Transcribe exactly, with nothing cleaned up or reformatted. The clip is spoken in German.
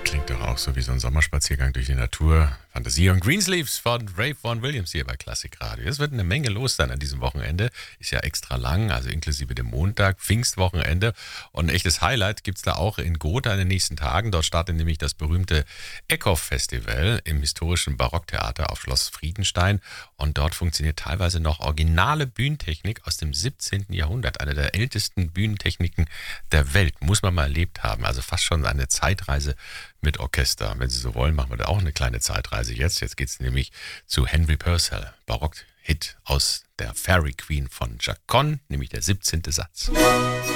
Klingt doch auch so wie so ein Sommerspaziergang durch die Natur. Fantasie und Greensleeves von Ray Vaughan Williams hier bei Klassik Radio. Es wird eine Menge los sein an diesem Wochenende. Ist ja extra lang, also inklusive dem Montag, Pfingstwochenende. Und ein echtes Highlight gibt es da auch in Gotha in den nächsten Tagen. Dort startet nämlich das berühmte Eckhoff-Festival im historischen Barocktheater auf Schloss Friedenstein. Und dort funktioniert teilweise noch originale Bühnentechnik aus dem siebzehnten Jahrhundert. Eine der ältesten Bühnentechniken der Welt. Muss man mal erlebt haben. Also fast schon eine Zeitreise mit Orchester. Wenn Sie so wollen, machen wir da auch eine kleine Zeitreise jetzt. Jetzt geht es nämlich zu Henry Purcell, Barock-Hit aus der Fairy Queen von Jacques Conn, nämlich der siebzehnte Satz.